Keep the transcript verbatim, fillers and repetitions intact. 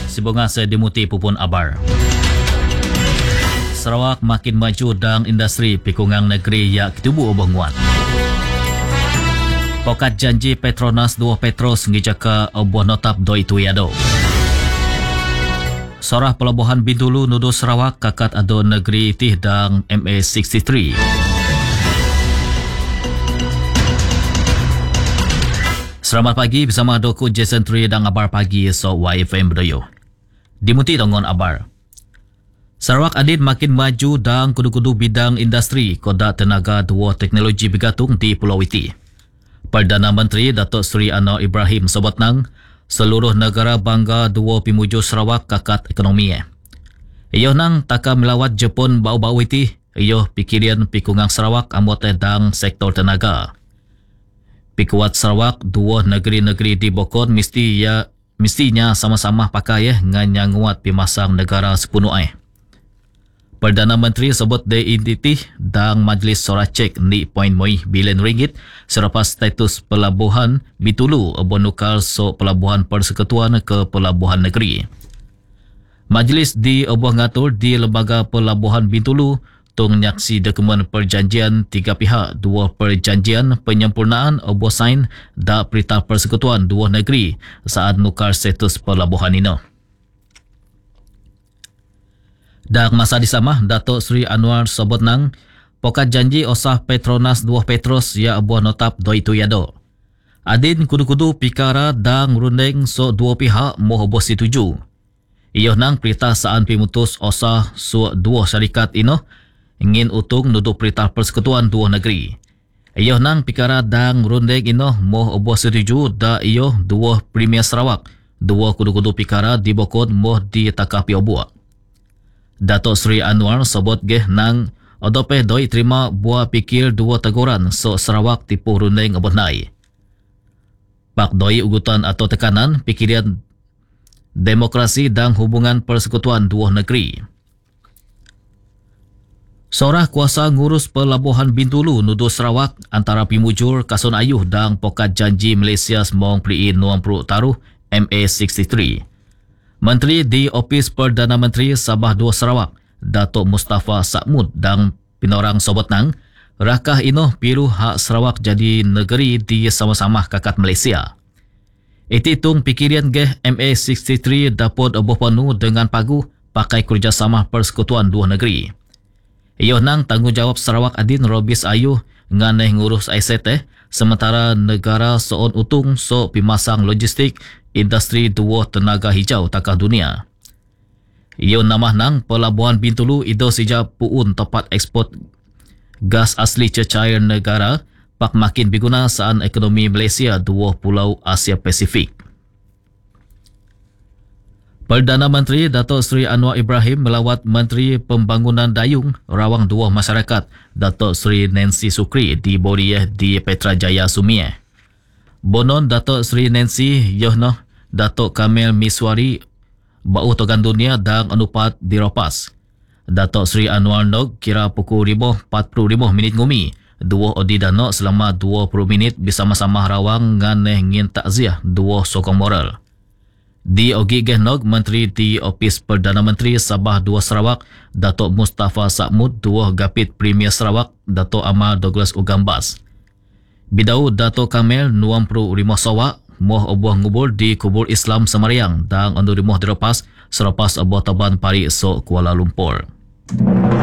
Sibunga sa dimuti pupun abar. Sarawak makin maju dalam industri pikungang negeri ya ketubu obanguan. Pokat janji Petronas dua Petros ngijaka obuah notap doi tuyado. Sorah pelabuhan Bintulu nuduh Sarawak kakat ado negeri tih dang M A enam puluh tiga. Selamat pagi bersama Doku Jason Tri dan abar pagi so Y F M Bedoyo. Dimuti tongon abar. Sarawak adit makin maju dan kudu-kudu bidang industri koda tenaga dua teknologi bergantung di Pulau Witi. Perdana Menteri Datuk Seri Anwar Ibrahim sebut nang seluruh negara bangga dua pimuju Sarawak kakat ekonomi. Iyo nang taka melawat Jepun bau-bau Witi, iyo pikiran pikungang Sarawak amot dang sektor tenaga. Pikuat Sarawak dua negeri-negeri di Bokon mesti ya mestinya sama-sama pakai eh ngan nguat pimasang negara sepenuh eh. Perdana Menteri sebut de identiti dang Majlis Soracek ni poin moi bilion ringgit selepas status pelabuhan Bintulu obonukal so pelabuhan persekutuan ke pelabuhan negeri. Majlis di obuah ngatur di Lembaga Pelabuhan Bintulu tung nyaksi dokumen perjanjian tiga pihak dua perjanjian penyempurnaan obuah sain da perintah persekutuan dua negeri saat nukar status pelabuhan ini. Dan masa disamah Datuk Seri Anwar sebut nang pokat janji osah Petronas dua Petros ya obuah notap doi tuyado. Adin kudu-kudu pikara dan rundeng so dua pihak moh obuah setuju. Iyo nang perintah saan pimutus osah so dua syarikat ino ingin utung nuduh perintah persekutuan dua negeri. Iyo nang pikara dan rundeng ino moh obuah setuju da iyo dua Premier Sarawak, dua kudu-kudu pikara di Bokon moh ditakapi obuah. Datuk Seri Anwar sebut geh nang odope doi terima buah pikir dua teguran so Sarawak tipu rundeng abonai. Pak doi ugutan atau tekanan pikiran demokrasi dan hubungan persekutuan dua negeri. Sorah kuasa ngurus pelabuhan Bintulu nuduh Sarawak antara pimujur Kasun Ayuh dan pokat janji Malaysia semong pri enam puluh taruh M A enam puluh tiga. Menteri di Opis Perdana Menteri Sabah dua Sarawak, Datuk Mustafa Sakmud dan pinorang sobot nang, rakah ino piru hak Sarawak jadi negeri di sama-sama kakat Malaysia. Iti tung pikiran geh M A enam puluh tiga dapat oboh penuh dengan pagu pakai kerjasama persekutuan dua negeri. Iyo nang tanggungjawab Sarawak adin Robis Ayuh nganeh ngurus I C T, sementara negara soon utung so pimasang logistik industri dua tenaga hijau takah dunia. Iyo namah nang pelabuhan Bintulu ido sejak puun tempat ekspor gas asli cecair negara pak makin berguna saan ekonomi Malaysia dua pulau Asia Pasifik. Perdana Menteri Datuk Seri Anwar Ibrahim melawat Menteri Pembangunan Dayung Rawang Dua Masyarakat Datuk Seri Nancy Sukri di Boriah di Petrajaya Sumieh. Bonon Datuk Seri Nancy Yohnoh Datuk Kamil Miswari bau togan dunia dan anupat diropas. Datuk Seri Anwar Nog kira pukul ribuh empat puluh lima minit ngumi. Dua odi danok selama dua puluh minit bersama-sama rawang nganeh ngin takziah dua sokong moral. Di Ogi Gehnog, Menteri di Opis Perdana Menteri Sabah dua Sarawak, Datuk Mustafa Sakmud, dua Gapit Premier Sarawak, Datuk Amal Douglas Ugambas. Bidau Datuk Kamil enam puluh lima Sarawak, moh obuah ngubur di Kubur Islam Semariang dan ondu rimoh dilepas selepas obuah taban pari esok Kuala Lumpur.